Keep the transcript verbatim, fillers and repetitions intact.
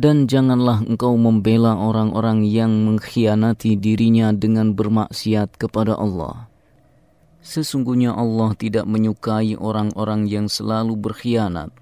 Dan janganlah engkau membela orang-orang yang mengkhianati dirinya dengan bermaksiat kepada Allah. Sesungguhnya Allah tidak menyukai orang-orang yang selalu berkhianat